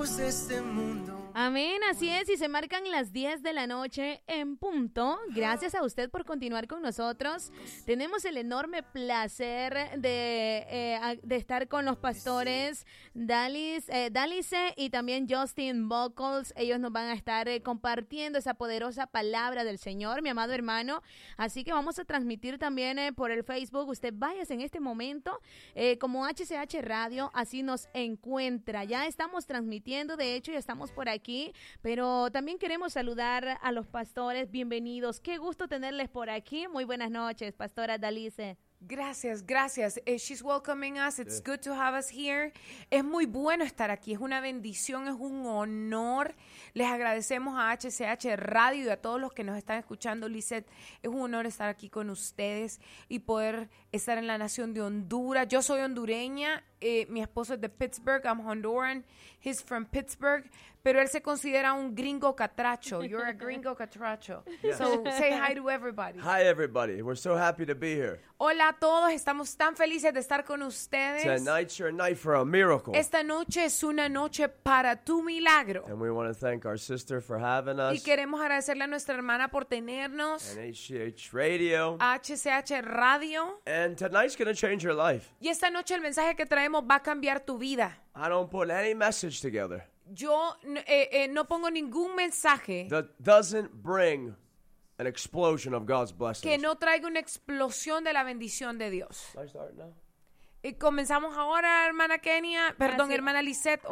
Este mundo. Amén, así es, y se marcan las 10 de la noche en punto. Gracias a usted por continuar con nosotros. Tenemos el enorme placer de estar con los pastores Dalice y también Justin Buckles. Ellos nos van a estar compartiendo esa poderosa palabra del Señor, mi amado hermano. Así que vamos a transmitir también por el Facebook. Usted váyase en este momento como HCH Radio, así nos encuentra. Ya estamos transmitiendo, de hecho ya estamos por aquí, pero también queremos saludar a los pastores. Bienvenidos, qué gusto tenerles por aquí. Muy buenas noches, pastora Dalice. Gracias. She's welcoming us. It's good to have us here. Es muy bueno estar aquí. Es una bendición, es un honor. Les agradecemos a HCH Radio y a todos los que nos están escuchando. Lizeth, es un honor estar aquí con ustedes y poder estar en la nación de Honduras. Yo soy hondureña. Mi esposo es de Pittsburgh. I'm Honduran. He's from Pittsburgh. Pero él se considera un gringo catracho. You're a gringo catracho. Yes. So say hi to everybody. Hi, everybody. We're so happy to be here. Hola a todos. Estamos tan felices de estar con ustedes. Tonight's your night for a miracle. Esta noche es una noche para tu milagro. And we want to thank our sister for having us. Y queremos agradecerle a nuestra hermana por tenernos. And HCH Radio. HCH Radio. And tonight's going to change your life. Y esta noche el mensaje que traemos va a cambiar tu vida. I don't put any message together Yo no pongo ningún mensaje that doesn't bring an explosion of God's blessings. que no traiga una explosión de la bendición de Dios. Shall I start now? Y comenzamos ahora, hermana Kenia, perdón, Así, hermana Lisette,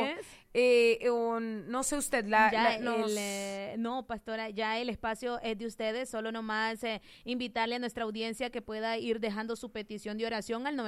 o no sé usted, no, pastora, ya el espacio es de ustedes, solo nomás invitarle a nuestra audiencia que pueda ir dejando su petición de oración al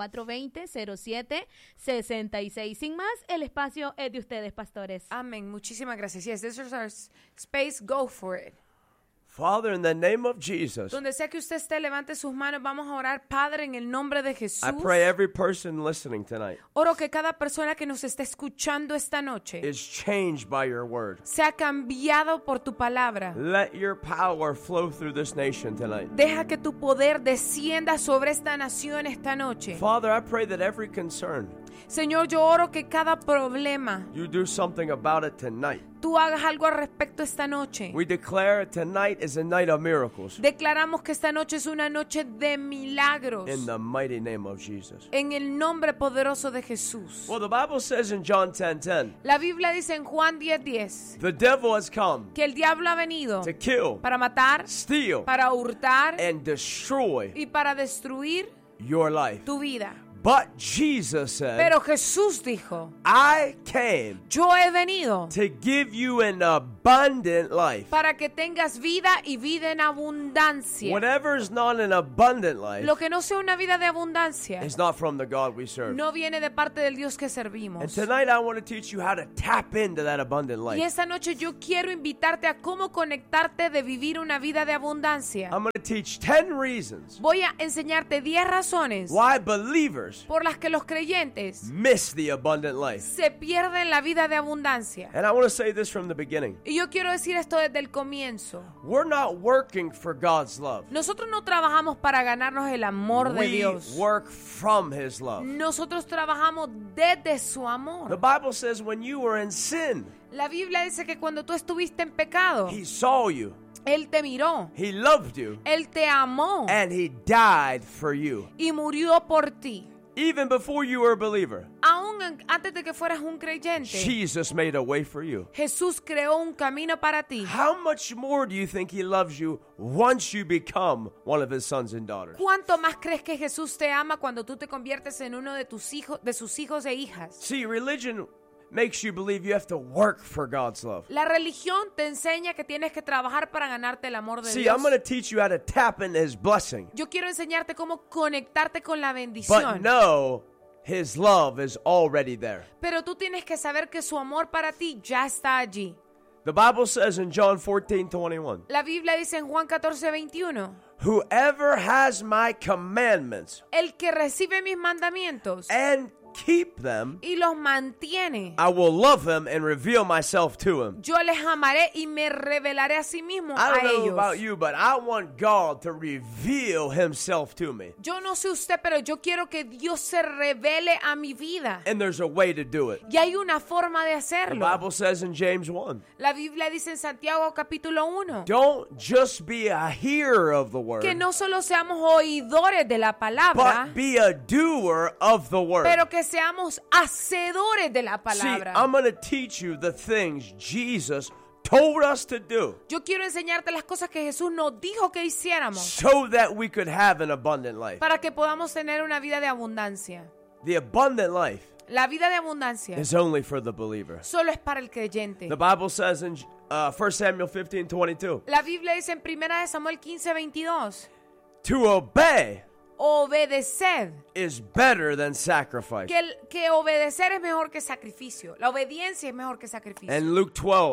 9420-0766. Sin más, el espacio es de ustedes, pastores. Amén, muchísimas gracias. Yes, this is our space, go for it. Father, in the name of Jesus, Donde sea que usted esté, levante sus manos. Vamos a orar, Padre, en el nombre de Jesús. I pray every person listening tonight Oro que cada persona que nos esté escuchando esta noche is changed by your word. sea cambiado por tu palabra. Let your power flow through this nation tonight. Deja que tu poder descienda sobre esta nación esta noche. Father, I pray that every concern, Señor, yo oro que cada problema you do something about it tonight. tú hagas algo al respecto esta noche. We declare tonight is a night of miracles. Declaramos que esta noche es una noche de milagros. In the mighty name of Jesus. En el nombre poderoso de Jesús. Well, the Bible says in John 10:10, La Biblia dice en Juan 10:10 the devil has come que el diablo ha venido to kill, para matar, steal, para hurtar and destroy y para destruir your life. tu vida. But Jesus said, Pero Jesús dijo, I came yo he venido to give you an abundant life. para que tengas vida y vida en abundancia. Whatever is not an abundant life Lo que no sea una vida de abundancia is not from the God we serve. no viene de parte del Dios que And servimos. tonight I want to teach you how to tap into that abundant Y life. esta noche yo quiero invitarte a cómo conectarte de vivir una vida de abundancia. I'm going to teach 10 reasons Voy a enseñarte 10 razones why believers por las que los creyentes miss the abundant life. se pierden la vida de abundancia. And I want to say this from the beginning. Y yo quiero decir esto desde el comienzo. We're not working for God's love. Nosotros no trabajamos para ganarnos el amor de We Dios. work from His love. Nosotros trabajamos desde su The amor. Bible says when you were in sin, La Biblia dice que cuando tú estuviste en pecado, He saw you, Él te miró, He loved you, Él te amó and He died for you. y murió por ti. Even before you were a believer, Aún antes de que fueras un creyente, Jesus made a way for you. Jesús creó un camino para ti. How much more do you think He loves you once you become one of His sons and daughters? ¿Cuánto más crees que Jesús te ama cuando tú te conviertes en uno de tus hijos, de sus hijos e hijas? See, religion makes you believe you have to work for God's love. La religión te enseña que tienes que trabajar para ganarte el amor de See, Dios. I'm going to teach you how to tap into His blessing. Yo quiero enseñarte cómo conectarte con la But bendición. know His love is already there. Pero tú tienes que saber que su amor para ti ya está allí. The Bible says in John 14:21, La Biblia dice en Juan 14:21, whoever has my commandments el que recibe mis mandamientos and keep them. y los mantiene. I will love them and reveal myself to them. Yo les amaré y me revelaré a sí mismo I a don't know about ellos. you, but I want God to reveal himself to me. Yo no sé usted, pero yo quiero que Dios se revele a mi vida. And there's a way to do it. Y hay una forma de The hacerlo. Bible says in James 1, La Biblia dice en Santiago capítulo 1 don't just be a hearer of the word, que no solo seamos oidores de la palabra, but be a doer of the word. pero que seamos hacedores de la See, palabra. I'm going to teach you the things Jesus told us to do Yo quiero enseñarte las cosas que Jesús nos dijo que hiciéramos so that we could have an abundant life. para que podamos tener una vida de abundancia. The abundant life La vida de abundancia is only for the believer. solo es para el creyente. The Bible says in 1 Samuel 15:22, La Biblia dice en 1 de Samuel 15:22, to obey obedeced. is better than sacrifice. Que obedecer es mejor que sacrificio. La obediencia es mejor que sacrificio. And Luke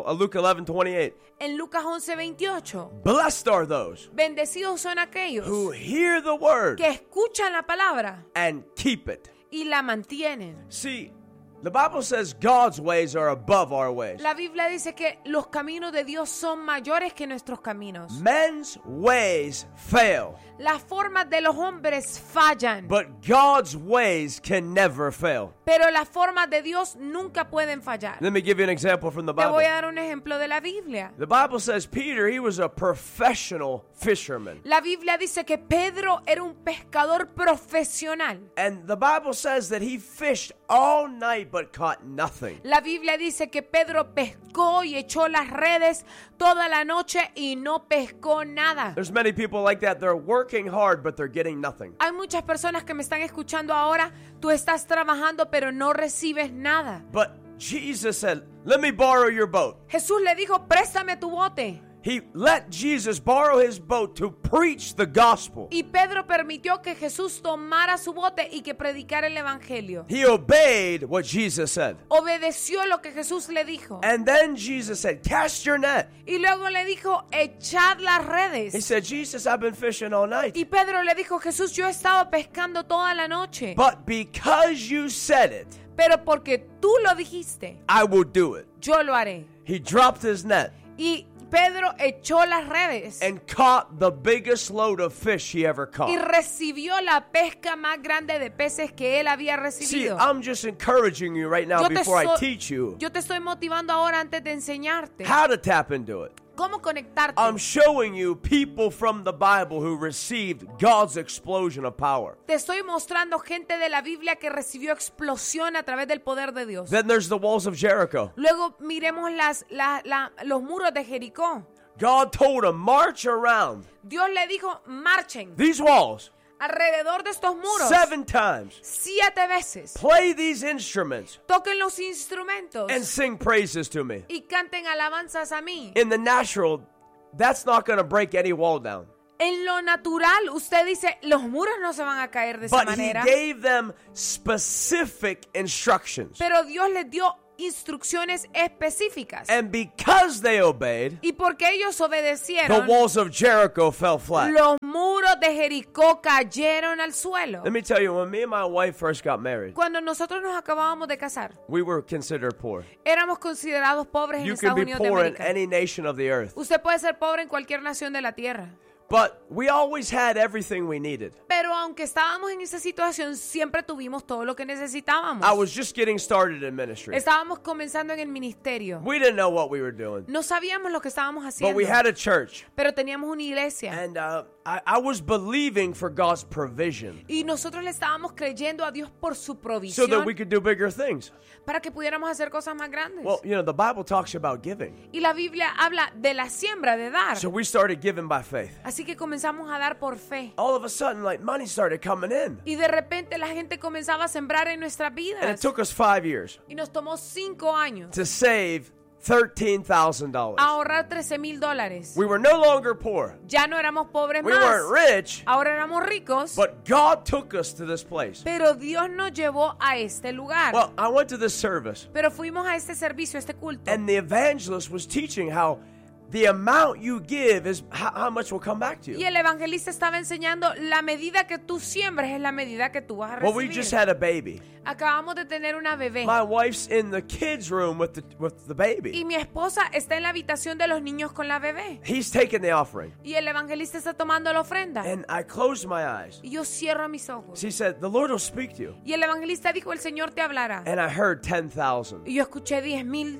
11:28, En Lucas 11:28, blessed are those bendecidos son aquellos who hear the word que escuchan la palabra and keep it. y la mantienen. See, the Bible says God's ways are above our ways. La Biblia dice que los caminos de Dios son mayores que nuestros caminos. Men's ways fail, Las formas de los hombres fallan, but God's ways can never fail. pero las formas de Dios nunca pueden fallar. Let me give you an example from the Te voy Bible. a dar un ejemplo de la Biblia. The Bible says Peter, he was a professional fisherman. La Biblia dice que Pedro era un pescador profesional. And the Bible says that he fished all night but caught nothing. La Biblia dice que Pedro pescó y echó las redes toda la noche y no pescó nada. There's many people like that. They're working hard but they're getting nothing. Hay muchas personas que me están escuchando ahora. Tú estás trabajando pero no recibes nada. But Jesus said, let me borrow your boat. Jesús le dijo, préstame tu bote. He let Jesus borrow his boat to preach the gospel. Y Pedro permitió que Jesús tomara su bote y que predicara el evangelio. He obeyed what Jesus said. Obedeció lo que Jesús le dijo. And then Jesus said, cast your net. Y luego le dijo, echad las He redes. said, Jesus, I've been fishing all night. Y Pedro le dijo, Jesús, yo he estado pescando toda la noche. But because you said it, Pero porque tú lo dijiste, I will do it. yo lo haré. He dropped his net Y Pedro echó las redes and caught the biggest load of fish he ever y caught. recibió la pesca más grande de peces que él había See, recibido. I'm just encouraging you right now Yo te before I so- teach you Yo te estoy motivando ahora antes de enseñarte how to tap into it. cómo conectarte. I'm showing you people from the Bible who received God's explosion of power. Te estoy mostrando gente de la Biblia que recibió explosión a través del poder de Dios. Then there's the walls of Jericho. Luego miremos los muros de Jericó. God told him, march around Dios le dijo, marchen these walls alrededor de estos muros 7 times. 7 veces. Play these instruments Toquen los instrumentos and sing praises to me. y canten alabanzas a mí. In the natural, that's not going to break any wall down. En lo natural, usted dice, los muros no se van a caer de esa But he manera. gave them specific instructions. Pero Dios les dio instrucciones específicas. And because they obeyed, Y porque ellos the obedecieron, walls of Jericho fell flat. los muros de Jericó cayeron al suelo. Let me tell you, when me and my wife first got married, Cuando nosotros nos acabábamos de casar, we were considered poor. éramos considerados pobres en You Estados can be Unidos de poor in América. any nation of the earth. Usted puede ser pobre en cualquier nación de la tierra. But we always had everything we needed. Pero aunque estábamos en esa situación, siempre tuvimos todo lo que necesitábamos. I was just getting started in ministry. Estábamos comenzando en el ministerio. We didn't know what we were doing. No sabíamos lo que estábamos But haciendo. we had a church. Pero teníamos una iglesia. And I was believing for God's provision Y nosotros le estábamos creyendo a Dios por su so provisión that we could do bigger things. para que pudiéramos hacer cosas más grandes. Well, you know, the Bible talks about giving. Y la Biblia habla de la siembra, de dar. So we started giving by faith. Así que comenzamos a dar por fe. All of a sudden, like, money started coming in. Y de repente la gente comenzaba a sembrar en nuestras And it vidas. took us 5 years Y nos tomó 5 años to save $13,000. a ahorrar $13,000. We were no longer poor. Ya no éramos pobres We más. weren't rich, Ahora éramos ricos. but God took us to this place. Pero Dios nos llevó a este lugar. Well, I went to this service, Pero fuimos a este servicio, a este culto. and the evangelist was teaching how the amount you give is how much will come back to Y you. el evangelista estaba enseñando, la medida que tú siembres es la medida que tú vas a Well, we recibir. just had a baby. Acabamos de tener una bebé. My wife's in the kids' room with the baby. Y mi esposa está en la habitación de los niños con la bebé. He's taking the offering. Y el evangelista está tomando la ofrenda. And I closed my eyes. Y yo cierro mis ojos. She said, the Lord will speak to you. Y el evangelista dijo, el Señor te hablará. And I heard 10,000. Y yo escuché 10,000.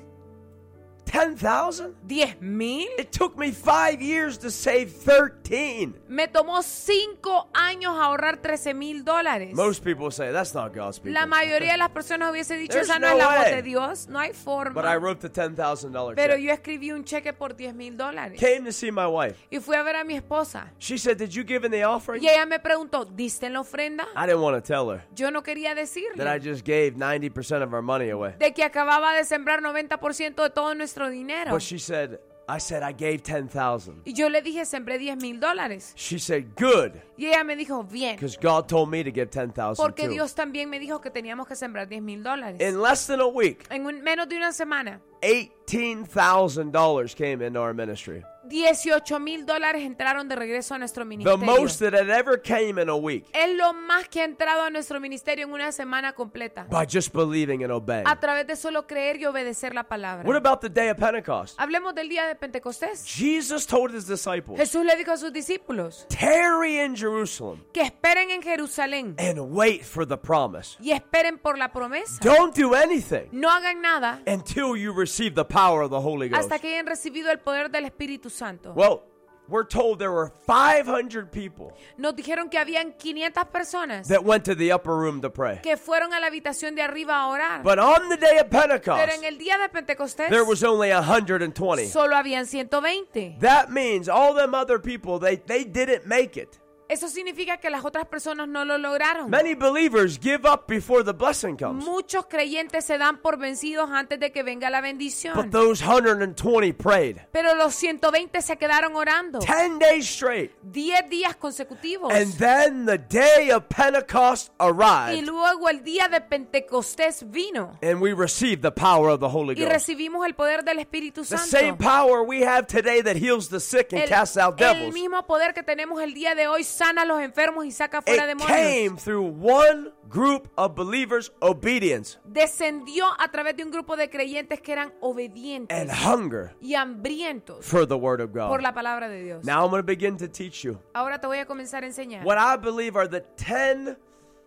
10,000? 10,000. It took me 5 years to save 13. Me tomó 5 años ahorrar $13,000. Most people say, that's not God speaking. La mayoría de las personas hubiese dicho, There's esa no no es la voz way. de Dios. No hay forma. But I wrote the $10,000 Pero check. yo escribí un cheque por $10,000. Came to see my wife. Y fui a ver a mi esposa. She said, did you give in the offering? Y ella me preguntó, ¿diste en la ofrenda? I didn't want to tell her Yo no quería that I decirle just gave 90% of our money away. de que acababa de sembrar 90% de todo nuestro dinero. But she said, I gave 10,000. Y yo le dije, sembré $10,000. She said, good, Y ella me dijo, bien. because God told me to give 10,000 Porque too. Dios también me dijo que teníamos que sembrar $10,000. In less than a week, En menos de una semana, $18,000 came into our ministry. $18,000 entraron de regreso a nuestro The ministerio. most that had ever came in a week Es lo más que ha entrado a nuestro ministerio en una semana completa. by just believing and obeying. A través de solo creer y obedecer la palabra. What about the day of Pentecost? Hablemos del día de Pentecostés. Jesus told his disciples, Jesús le dijo a sus discípulos tarry in Jerusalem que esperen en Jerusalén and wait for the promise. y esperen por la promesa. Don't do anything No hagan nada until you receive the power of the Holy Ghost. hasta que hayan recibido el poder del Espíritu Santo. Well, we're told there were 500 people Nos dijeron que habían 500 personas that went to the upper room to pray. que fueron a la habitación de arriba a orar. But on the day of Pero Pentecost, en el día de Pentecostés there was only 120. solo habían 120. That means all them other people, they didn't make it. Eso significa que las otras personas no lo lograron. Many believers give up before the blessing comes. Muchos creyentes se dan por vencidos antes de que venga la bendición. But those 120 prayed Pero los 120 se quedaron orando 10 days straight. 10 días consecutivos. And then the day of Pentecost Y arrived. luego el día de Pentecostés vino. And we received the power of the Holy Y Ghost. recibimos el poder del Espíritu The Santo. same power we have today that heals the sick and casts out el devils. mismo poder que tenemos el día de hoy sana a los enfermos y saca fuera It demonios. came through one group of believers' obedience Descendió a través de un grupo de creyentes que eran obedientes and hunger y hambrientos for the Word of por God. la palabra de Dios. Now I'm going to begin to teach you Ahora te voy a comenzar a enseñar what I believe are the 10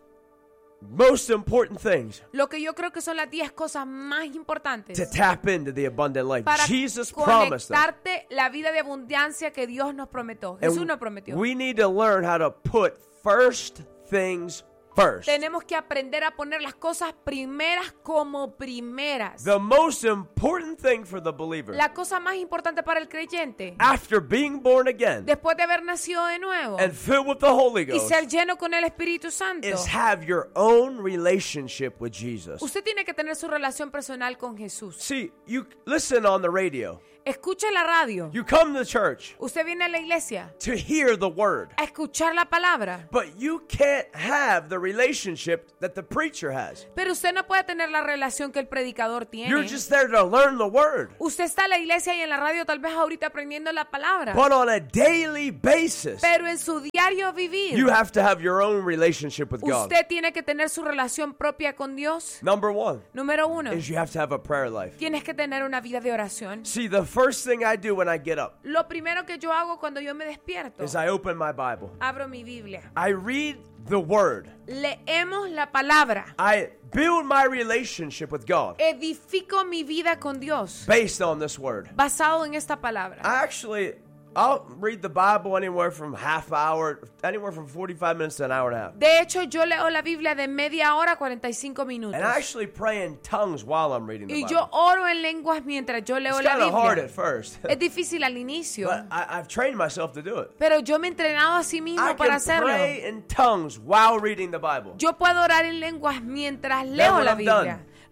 most important things lo que yo creo que son las 10 cosas más importantes to tap into the abundant life. para Jesus promised them. conectarte la vida de abundancia que Dios nos prometió. Jesús nos prometió. We need to learn how to put first things first. Tenemos que aprender a poner las cosas primeras como primeras. The most important thing for the believer, La cosa más importante para el creyente, after being born again después de haber nacido de nuevo and filled with the Holy y Ghost, ser lleno con el Espíritu Santo, is have your own relationship with Jesus. usted tiene que tener su relación personal con Jesús. See, you listen on the radio. Escuche la radio. You come to church Usted viene a la iglesia to hear the word. a escuchar la palabra. But you can't have the relationship that the preacher has. Pero usted no puede tener la relación que el predicador tiene. You're just there to learn the word. Usted está en la iglesia y en la radio tal vez ahorita aprendiendo la palabra. But on a daily basis, Pero en su diario vivir, you have to have your own relationship with God. usted tiene que tener su relación propia con Dios. Number one Número 1, is you have to have a prayer life. tienes que tener una vida de oración. See, the first thing I do when I get up Lo primero que yo hago cuando yo me despierto, is I open my Bible. abro mi Biblia. I read the word. Leemos la palabra. I build my relationship with God Edifico mi vida con Dios based on this word. basado en esta palabra. I'll read the Bible anywhere from half hour, anywhere from 45 minutes to an hour and a half. De hecho, yo leo la Biblia de media hora a 45 minutos. And I actually pray in tongues while I'm reading the Y Bible. yo oro en lenguas mientras yo leo It's la kind of hard at Biblia. first, Es difícil al inicio, but I've trained myself to do it. pero yo me he entrenado a sí I mismo para can hacerlo. pray in tongues while reading the Bible. Yo puedo orar en lenguas mientras Then leo when la I'm Biblia. done,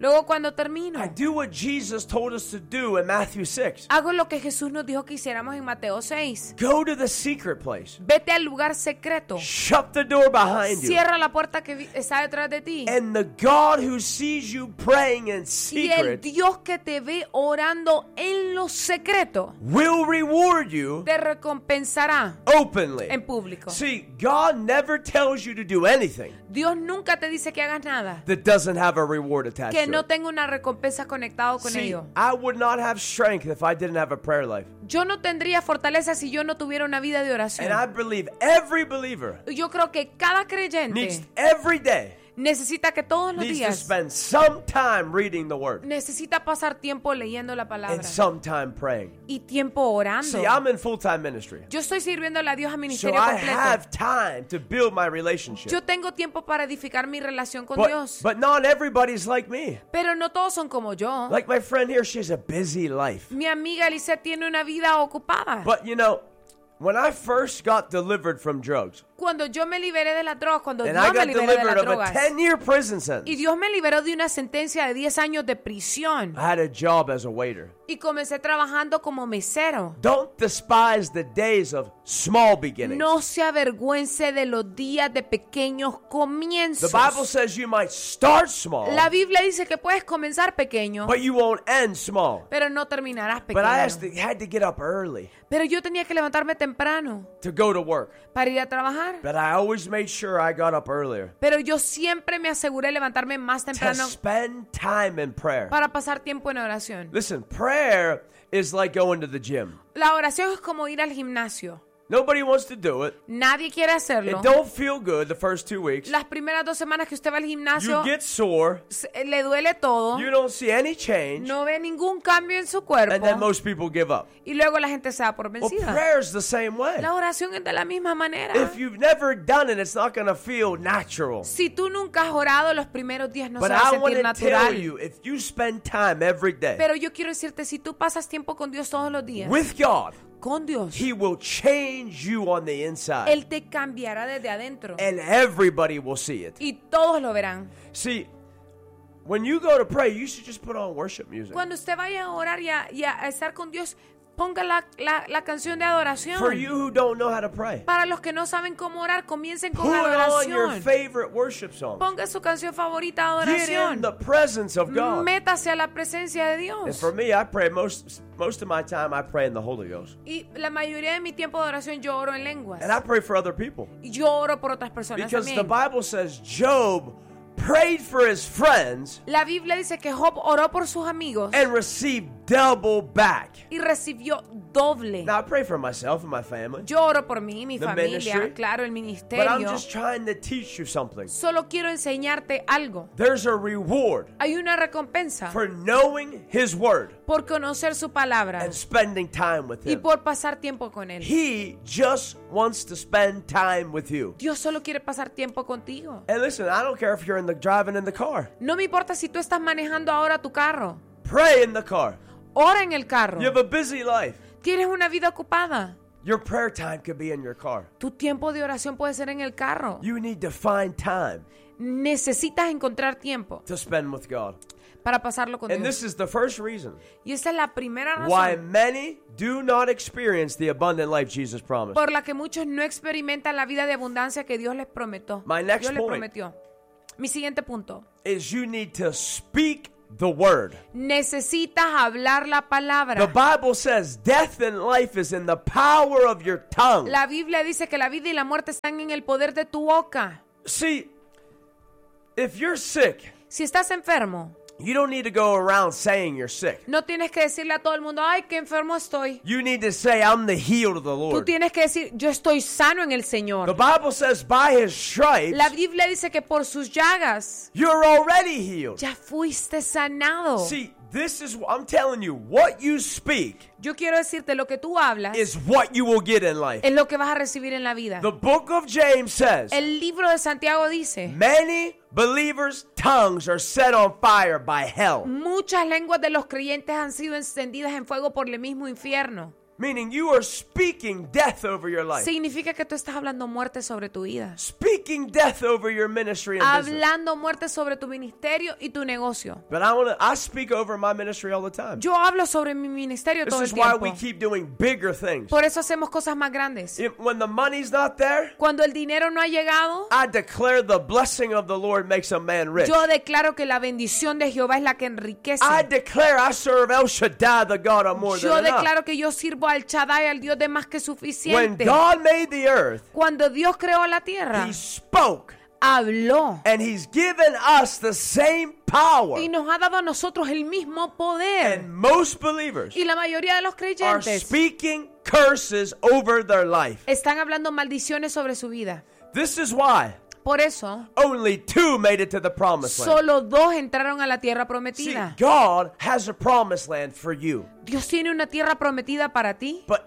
Luego cuando termino, I do what Jesus told us to do in Matthew 6. hago lo que Jesús nos dijo que hiciéramos en Mateo 6. Go to the secret place. Vete al lugar secreto. Shut the door behind you. Cierra la puerta que está detrás de ti. And the God who sees you praying in Y el secret Dios que te ve orando en lo secreto will reward you te recompensará openly. en público. See, God never tells you to do anything Dios nunca te dice que hagas nada that doesn't have a reward attached que to no it. tenga una recompensa conectado con See, ello. I would not have strength if I didn't have a prayer life. Yo no tendría fortaleza si yo no tuviera una vida de oración. And I believe every believer Yo creo que cada needs creyente every day necesita que todos los needs to días spend some time reading the word necesita pasar tiempo leyendo la palabra and some time praying. y tiempo orando. See, I'm in full-time ministry. Yo estoy sirviéndole a Dios a So ministerio I completo. have time to build my relationship. Yo tengo tiempo para edificar mi relación con But, Dios. but not everybody's like me. Pero no todos son como yo. Like my friend here, she has a busy life. Mi amiga Elise tiene una vida ocupada. But you know, when I first got delivered from drugs, Cuando yo me liberé de las drogas, cuando and Dios I me got liberé de las delivered of a drogas, 10-year prison y sentence, Dios me liberó de una sentencia de 10 años de prisión, I had a job as a waiter. y comencé trabajando como mesero. Don't despise the days of small beginnings. No se avergüence de los días de pequeños The comienzos. Bible says you might start small, La Biblia dice que puedes comenzar pequeño, but you won't end small. pero no terminarás But I pequeño. had to get up early Pero yo tenía que levantarme temprano to go to work. para ir a trabajar. But I always made sure I got up earlier Pero yo siempre me aseguré de levantarme más to temprano spend time in prayer. para pasar tiempo en oración. Listen, prayer is like going to the gym. La oración es como ir al gimnasio. Nobody wants to do it. Nadie quiere hacerlo. It don't feel good the first 2 weeks. Las primeras 2 semanas que usted va al You gimnasio, get sore. le duele todo. You don't see any change. No ve ningún cambio en su And then cuerpo. most people give up. Y luego la gente se da por Well, vencida. prayer's the same way. La oración es de la misma manera. If you've never done it, it's not going to feel natural. Si tú nunca has orado, los primeros días no But se va a I want sentir to tell natural. you, if you spend time every day Pero yo quiero decirte, si tú pasas tiempo con Dios todos los días, with God, con Dios, He will change you on the inside. Él te cambiará desde adentro. And everybody will see it. Y todos lo verán. See, when you go to pray, you should just put on worship music. Cuando usted vaya a orar y a estar con Dios, ponga la canción de adoración. For you who don't know how to pray, Para los que no saben cómo orar, comiencen con put on your adoración. favorite worship song. Ponga su canción favorita de Get in adoración. the presence of God. Métase a la presencia de And Dios. for me, I pray most of my time, I pray in the Holy Ghost. Y la mayoría de mi tiempo de oración yo oro en lenguas. And I pray for other people. Y yo oro por otras personas Because the también. Bible says Job prayed for his friends La Biblia dice que Job oró por sus amigos and received double back. y recibió doble. Now, I pray for myself and my family, Yo oro por mí, mi The familia, ministry. claro, el but I'm ministerio. just trying to teach you something. Solo quiero enseñarte algo. There's a reward Hay una recompensa for knowing His Word por conocer su palabra and spending time with y Him. por pasar tiempo con él. He just wants to spend time with you. Dios solo quiere pasar tiempo contigo. And listen, I don't care if you're driving in the car. No me importa si tú estás manejando ahora tu carro. Pray in the car. Ora en el carro. You have a busy life. Tienes una vida ocupada. Your prayer time could be in your car. Tu tiempo de oración puede ser en el carro. You need to find time Necesitas encontrar tiempo to spend with God. para pasarlo con And Dios. this is the first reason Y esa es la primera why razón many do not experience the abundant life Jesus promised. por la que muchos no experimentan la vida de abundancia que Dios les prometió. My next Dios les point. prometió. Mi siguiente punto. Is you need to speak the word. Necesitas hablar la The palabra. Bible says death and life is in the power of your tongue. La Biblia dice que la vida y la muerte están en el poder de tu boca. See, if you're sick, Si estás enfermo, you don't need to go around saying you're sick. no tienes que decirle a todo el mundo, ay, qué enfermo estoy. You need to say, I'm the healed of the Tú Lord. tienes que decir, yo estoy sano en el The Señor. Bible says by His stripes, La Biblia dice que por sus llagas you're already healed. ya fuiste sanado. See, this is, I'm telling you, what you speak Yo quiero decirte, lo que tú hablas is what you will get in life. es lo que vas a recibir en la vida. The book of James says, El libro de Santiago dice, many believers' tongues are set on fire by hell. muchas lenguas de los creyentes han sido encendidas en fuego por el mismo infierno. Meaning you are speaking death over your life. Significa que tú estás hablando muerte sobre tu vida. Speaking death over your ministry and business. Hablando muerte sobre tu ministerio y tu negocio. But I speak over my ministry all the time. Yo hablo sobre mi ministerio This todo el is why we tiempo. keep doing bigger things. Por eso hacemos cosas más grandes. When the money's not there, Cuando el dinero no ha llegado, I declare the blessing of the Lord makes a man rich. yo declaro que la bendición de Jehová es la que enriquece. I declare I serve El Shaddai, the God of more Yo than enough. declaro que yo sirvo al Shaddai, al Dios de más que When suficiente. God made the earth, Cuando Dios creó la tierra, He spoke, habló and He's given us the same power. y nos ha dado a nosotros el mismo poder. And most believers Y la mayoría de los are creyentes speaking curses over their life. están hablando maldiciones sobre su vida. This is why Por eso, only 2 made it to the promised land. solo 2 entraron a la tierra See, prometida. God has a promised land for you, Dios tiene una tierra prometida para ti, but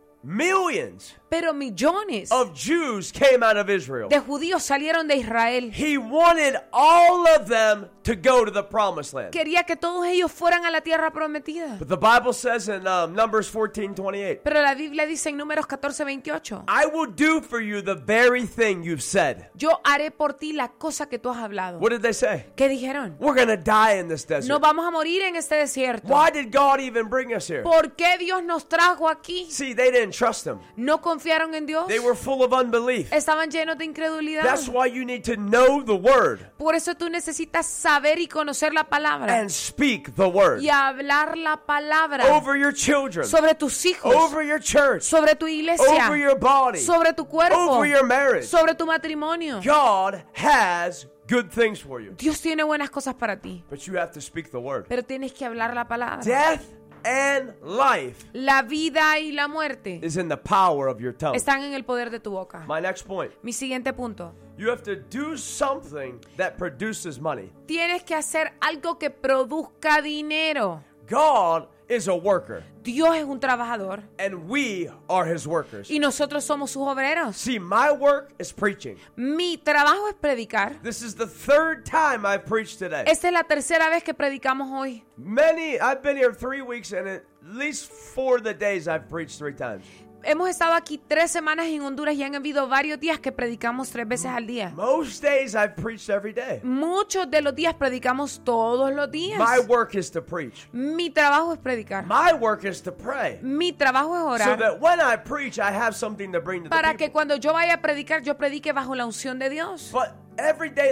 millions pero millones of Jews came out of Israel. de judíos salieron de Israel. He wanted all of them to go to the promised land. Quería que todos ellos fueran a la tierra prometida. But the Bible says in Numbers 14:28, Pero la Biblia dice en Números 14:28, I will do for you the very thing you've said. yo haré por ti la cosa que tú has hablado. What did they say? ¿Qué dijeron? We're going to die in this desert. Nos vamos a morir en este desierto. Why did God even bring us here? ¿Por qué Dios nos trajo aquí? See, they didn't trust Him. ¿No confiaron en Dios? They were full of unbelief. Estaban llenos de incredulidad. That's why you need to know the Word Por eso tú necesitas saber y conocer la palabra and speak the Word y hablar la palabra over your children, sobre tus hijos, over your church, sobre tu iglesia, over your body, sobre tu cuerpo, over your marriage. sobre tu matrimonio. God has good things for you, Dios tiene buenas cosas para ti, but you have to speak the Word. pero tienes que hablar la palabra. Death and life La vida y la muerte is in the power of your tongue. están en el poder de tu boca. My next point, Mi siguiente punto. you have to do something that produces money. Tienes que hacer algo que produzca dinero. God is a worker, Dios es un trabajador and we are His workers. y nosotros somos sus obreros. See, my work is preaching. Mi trabajo es predicar. This is the 3rd time I've preached today. Esta es la tercera vez que predicamos hoy. I've been here 3 weeks, and at least 4 of the days I've preached 3 times. Hemos estado aquí 3 semanas en Honduras y han habido varios días que predicamos 3 veces al día. Most days I've preached every day. Muchos de los días predicamos todos los días. My work is to preach. Mi trabajo es predicar. My work is to pray. Mi trabajo es So orar. that when I preach, I have something to bring to the Para que people. cuando yo vaya a predicar, yo predique bajo la unción de Dios. But every day